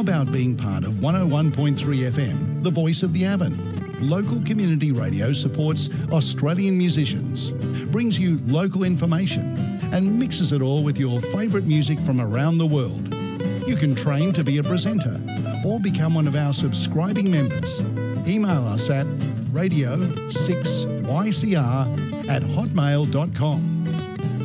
How about being part of 101.3 FM, the voice of the Avon? Local community radio supports Australian musicians, brings you local information and mixes it all with your favourite music from around the world. You can train to be a presenter or become one of our subscribing members. Email us at radio6ycr@hotmail.com.